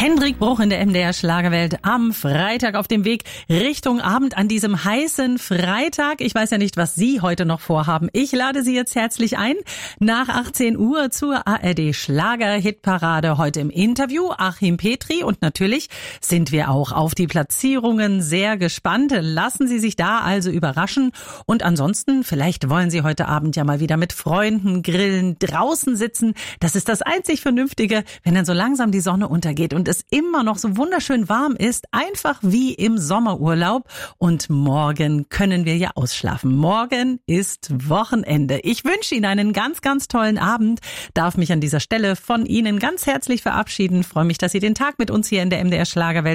Hendrik Bruch in der MDR Schlagerwelt am Freitag auf dem Weg Richtung Abend an diesem heißen Freitag. Ich weiß ja nicht, was Sie heute noch vorhaben. Ich lade Sie jetzt herzlich ein nach 18 Uhr zur ARD Schlager-Hitparade. Heute im Interview Achim Petri und natürlich sind wir auch auf die Platzierungen sehr gespannt. Lassen Sie sich da also überraschen und ansonsten, vielleicht wollen Sie heute Abend ja mal wieder mit Freunden grillen, draußen sitzen. Das ist das einzig Vernünftige, wenn dann so langsam die Sonne untergeht und es immer noch so wunderschön warm ist, einfach wie im Sommerurlaub. Und morgen können wir ja ausschlafen. Morgen ist Wochenende. Ich wünsche Ihnen einen ganz, ganz tollen Abend. Darf mich an dieser Stelle von Ihnen ganz herzlich verabschieden. Freue mich, dass Sie den Tag mit uns hier in der MDR Schlagerwelt